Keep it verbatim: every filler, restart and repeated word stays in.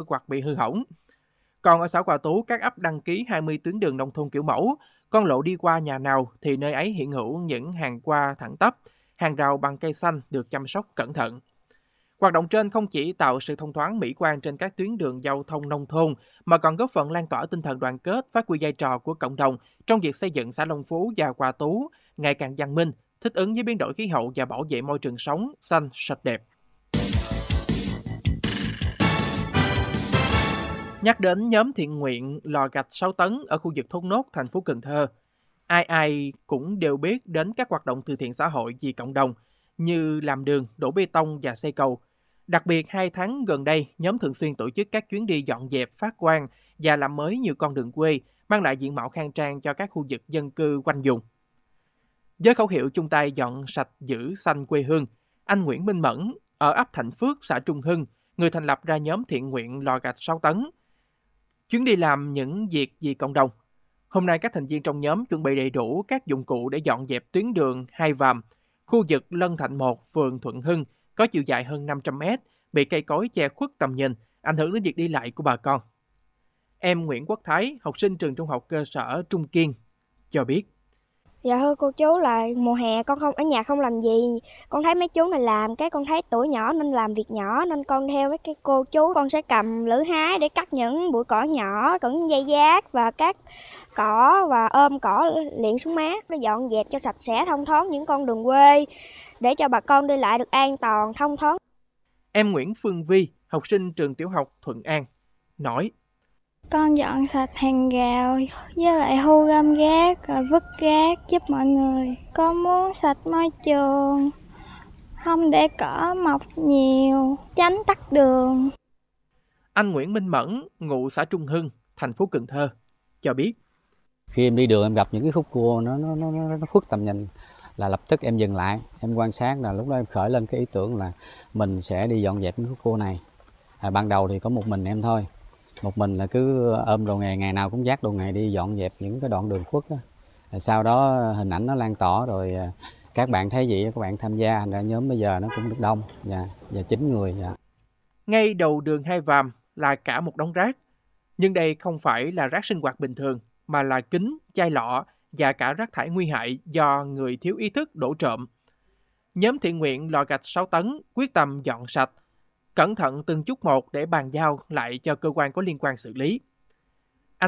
hoặc bị hư hỏng. Còn ở xã Hòa Tú, các ấp đăng ký hai mươi tuyến đường nông thôn kiểu mẫu, con lộ đi qua nhà nào thì nơi ấy hiện hữu những hàng qua thẳng tắp, hàng rào bằng cây xanh được chăm sóc cẩn thận. Hoạt động trên không chỉ tạo sự thông thoáng mỹ quan trên các tuyến đường giao thông nông thôn, mà còn góp phần lan tỏa tinh thần đoàn kết, phát huy vai trò của cộng đồng trong việc xây dựng xã Long Phú và Hòa Tú ngày càng văn minh, thích ứng với biến đổi khí hậu và bảo vệ môi trường sống xanh, sạch đẹp. Nhắc đến nhóm thiện nguyện lò gạch sáu tấn ở khu vực Thốt Nốt, thành phố Cần Thơ, ai ai cũng đều biết đến các hoạt động từ thiện xã hội vì cộng đồng như làm đường, đổ bê tông và xây cầu. Đặc biệt, hai tháng gần đây, nhóm thường xuyên tổ chức các chuyến đi dọn dẹp, phát quang và làm mới nhiều con đường quê, mang lại diện mạo khang trang cho các khu vực dân cư quanh vùng. Với khẩu hiệu chung tay dọn sạch giữ xanh quê hương, anh Nguyễn Minh Mẫn ở ấp Thạnh Phước, xã Trung Hưng, người thành lập ra nhóm thiện nguyện lò gạch sáu tấn, chuyến đi làm những việc vì cộng đồng. Hôm nay, các thành viên trong nhóm chuẩn bị đầy đủ các dụng cụ để dọn dẹp tuyến đường Hai Vàm, khu vực Lân Thạnh một, phường Thuận Hưng, có chiều dài hơn năm trăm mét, bị cây cối che khuất tầm nhìn, ảnh hưởng đến việc đi lại của bà con. Em Nguyễn Quốc Thái, học sinh trường trung học cơ sở Trung Kiên, cho biết. Dạ thưa cô chú, là mùa hè con không ở nhà không làm gì, con thấy mấy chú này làm, cái con thấy tuổi nhỏ nên làm việc nhỏ, nên con theo mấy cái cô chú, con sẽ cầm lưỡi hái để cắt những bụi cỏ nhỏ, những dây giác và các cỏ và ôm cỏ liệng xuống mát để dọn dẹp cho sạch sẽ, thông thoáng những con đường quê để cho bà con đi lại được an toàn, thông thoáng. Em Nguyễn Phương Vi, học sinh trường tiểu học Thuận An, nói. Con dọn sạch hàng rào với lại thu gom rác rồi vứt rác giúp mọi người. Con muốn sạch môi trường, không để cỏ mọc nhiều, tránh tắc đường. Anh Nguyễn Minh Mẫn, ngụ xã Trung Hưng, thành phố Cần Thơ, cho biết. Khi em đi đường em gặp những cái khúc cua nó nó nó nó khuất tầm nhìn là lập tức em dừng lại, em quan sát, là lúc đó em khởi lên cái ý tưởng là mình sẽ đi dọn dẹp những khúc cua này. À, ban đầu thì có một mình em thôi. Một mình là cứ ôm đồ nghề, ngày nào cũng vác đồ nghề đi dọn dẹp những cái đoạn đường khuất đó. Sau đó hình ảnh nó lan tỏa rồi các bạn thấy vậy, các bạn tham gia, thành ra nhóm bây giờ nó cũng được đông và, và chín người. Dạ. Ngay đầu đường Hai Vàm là cả một đống rác, nhưng đây không phải là rác sinh hoạt bình thường, mà là kính, chai lọ và cả rác thải nguy hại do người thiếu ý thức đổ trộm. Nhóm thiện nguyện lò gạch sáu tấn quyết tâm dọn sạch, cẩn thận từng chút một để bàn giao lại cho cơ quan có liên quan xử lý.